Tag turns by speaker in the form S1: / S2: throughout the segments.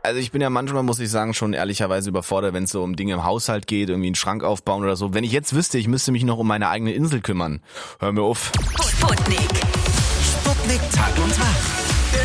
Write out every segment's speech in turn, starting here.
S1: Also ich bin ja manchmal, muss ich sagen, schon ehrlicherweise überfordert, wenn es so um Dinge im Haushalt geht, irgendwie einen Schrank aufbauen oder so. Wenn ich jetzt wüsste, ich müsste mich noch um meine eigene Insel kümmern. Hör mir auf.
S2: Sputnik Tag und Nacht.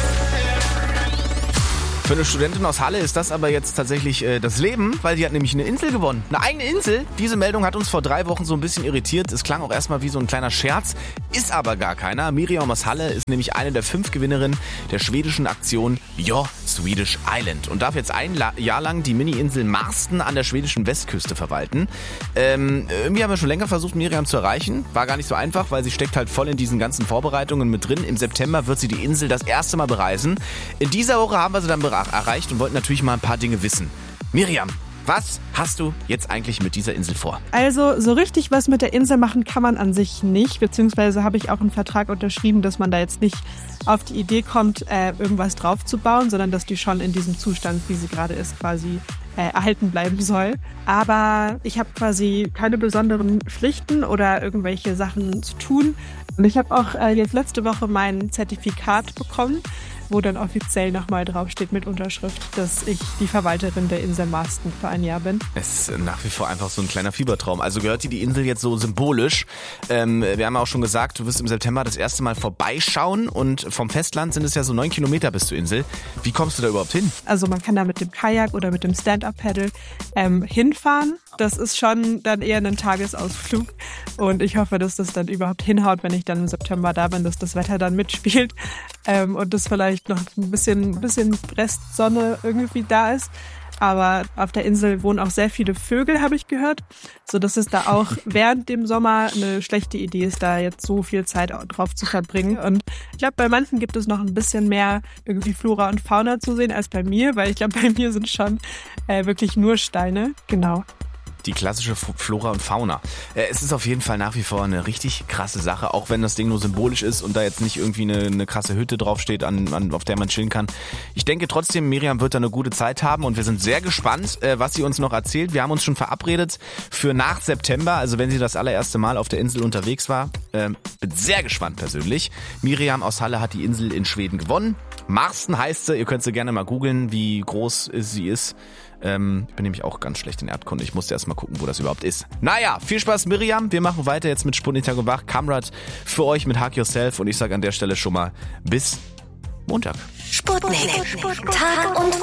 S1: Für eine Studentin aus Halle ist das aber jetzt tatsächlich das Leben, weil sie hat nämlich eine Insel gewonnen. Eine eigene Insel. Diese Meldung hat uns vor 3 Wochen so ein bisschen irritiert. Es klang auch erstmal wie so ein kleiner Scherz, ist aber gar keiner. Miriam aus Halle ist nämlich eine der 5 Gewinnerinnen der schwedischen Aktion Your Swedish Island und darf jetzt ein Jahr lang die Mini-Insel Marsten an der schwedischen Westküste verwalten. Irgendwie haben wir schon länger versucht, Miriam zu erreichen. War gar nicht so einfach, weil sie steckt halt voll in diesen ganzen Vorbereitungen mit drin. Im September wird sie die Insel das erste Mal bereisen. In dieser Woche haben wir sie dann erreicht und wollten natürlich mal ein paar Dinge wissen. Miriam, was hast du jetzt eigentlich mit dieser Insel vor?
S3: Also so richtig was mit der Insel machen kann man an sich nicht, beziehungsweise habe ich auch einen Vertrag unterschrieben, dass man da jetzt nicht auf die Idee kommt, irgendwas drauf zu bauen, sondern dass die schon in diesem Zustand, wie sie gerade ist, quasi erhalten bleiben soll. Aber ich habe quasi keine besonderen Pflichten oder irgendwelche Sachen zu tun. Und ich habe auch jetzt letzte Woche mein Zertifikat bekommen, wo dann offiziell nochmal draufsteht mit Unterschrift, dass ich die Verwalterin der Insel Marsten für ein Jahr bin.
S1: Es ist nach wie vor einfach so ein kleiner Fiebertraum. Also gehört dir die Insel jetzt so symbolisch. Wir haben ja auch schon gesagt, du wirst im September das erste Mal vorbeischauen und vom Festland sind es ja so 9 Kilometer bis zur Insel. Wie kommst du da überhaupt hin?
S3: Also man kann da mit dem Kajak oder mit dem Stand-Up-Paddle hinfahren. Das ist schon dann eher ein Tagesausflug und ich hoffe, dass das dann überhaupt hinhaut, wenn ich dann im September da bin, dass das Wetter dann mitspielt und das vielleicht noch ein bisschen Restsonne irgendwie da ist. Aber auf der Insel wohnen auch sehr viele Vögel, habe ich gehört, so dass es da auch während dem Sommer eine schlechte Idee ist, da jetzt so viel Zeit drauf zu verbringen. Und ich glaube, bei manchen gibt es noch ein bisschen mehr irgendwie Flora und Fauna zu sehen als bei mir, weil ich glaube, bei mir sind schon wirklich nur Steine. Genau.
S1: Die klassische Flora und Fauna. Es ist auf jeden Fall nach wie vor eine richtig krasse Sache, auch wenn das Ding nur symbolisch ist und da jetzt nicht irgendwie eine krasse Hütte draufsteht, auf der man chillen kann. Ich denke trotzdem, Miriam wird da eine gute Zeit haben und wir sind sehr gespannt, was sie uns noch erzählt. Wir haben uns schon verabredet für nach September, also wenn sie das allererste Mal auf der Insel unterwegs war. Bin sehr gespannt persönlich. Miriam aus Halle hat die Insel in Schweden gewonnen. Marsten heißt sie, ihr könnt sie gerne mal googeln, wie groß sie ist. Ich bin nämlich auch ganz schlecht in Erdkunde. Ich musste erst mal gucken, wo das überhaupt ist. Naja, viel Spaß, Miriam. Wir machen weiter jetzt mit Sputnik Tag und Nacht. Kamrad für euch mit Hug Yourself. Und ich sage an der Stelle schon mal bis Montag.
S2: Sputnik Tag und